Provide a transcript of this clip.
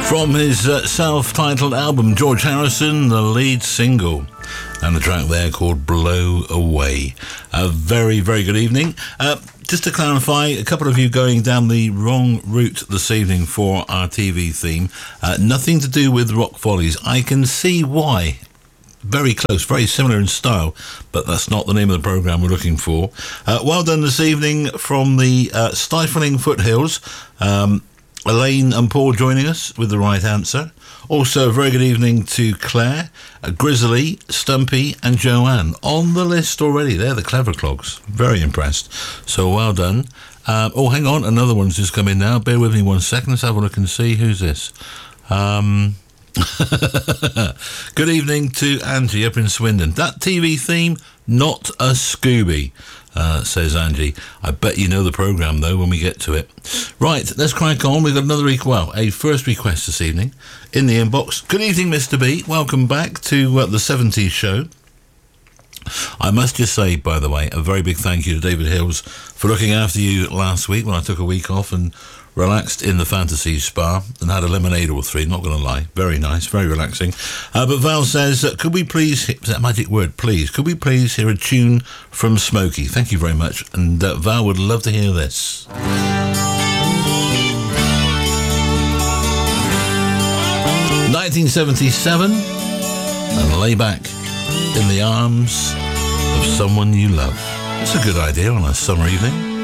From his self-titled album, George Harrison, the lead single, and the track there called Blow Away. A very, very good evening. Just to clarify, a couple of you going down the wrong route this evening for our TV theme. Nothing to do with Rock Follies. I can see why. Very close, very similar in style, but that's not the name of the programme we're looking for. Well done this evening from the Stifling Foothills. Elaine and Paul joining us with the right answer. Also, a very good evening to Claire, Grizzly, Stumpy and Joanne. On the list already. They're the clever clogs. Very impressed. So well done. Oh, hang on. Another one's just come in now. Bear with me 1 second. Let's have a look and see. Who's this? Good evening to Angie up in Swindon. That TV theme, not a Scooby. Says Angie. I bet you know the programme, though, when we get to it. Right, let's crack on. We've got another a first request this evening in the inbox. Good evening, Mr. B. Welcome back to the 70s show. I must just say, by the way, a very big thank you to David Hills for looking after you last week when I took a week off and relaxed in the fantasy spa and had a lemonade or three, not going to lie. Very nice, very relaxing. But Val says, could we please, is that magic word, please, could we please hear a tune from Smokey? Thank you very much. And Val would love to hear this. 1977, and lay back in the arms of someone you love. It's a good idea on a summer evening.